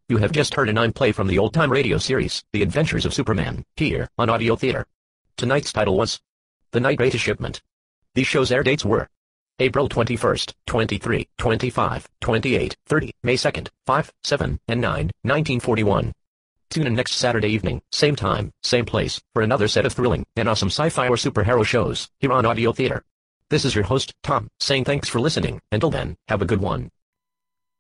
You have just heard a 9-play from the old-time radio series, The Adventures of Superman, here on Audio Theater. Tonight's title was The Night Greatest Shipment. These shows' air dates were April 21st, 23, 25, 28, 30, May 2nd, 5, 7, and 9, 1941. Tune in next Saturday evening, same time, same place, for another set of thrilling and awesome sci-fi or superhero shows, here on Audio Theater. This is your host, Tom, saying thanks for listening. Until then, have a good one.